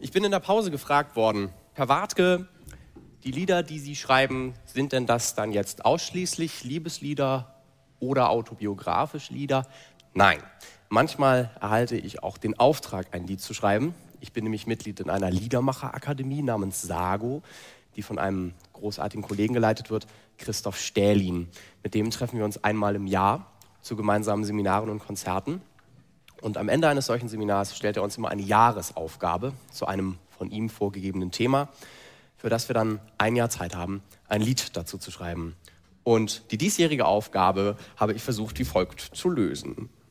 Ich bin in der Pause gefragt worden, Herr Wartke, die Lieder, die Sie schreiben, sind denn das dann jetzt ausschließlich Liebeslieder oder autobiografische Lieder? Nein, manchmal erhalte ich auch den Auftrag, ein Lied zu schreiben. Ich bin nämlich Mitglied in einer Liedermacherakademie namens SAGO, die von einem großartigen Kollegen geleitet wird, Christoph Stählin. Mit dem treffen wir uns einmal im Jahr zu gemeinsamen Seminaren und Konzerten. Und am Ende eines solchen Seminars stellt er uns immer eine Jahresaufgabe zu einem von ihm vorgegebenen Thema, für das wir dann ein Jahr Zeit haben, ein Lied dazu zu schreiben. Und die diesjährige Aufgabe habe ich versucht, wie folgt zu lösen.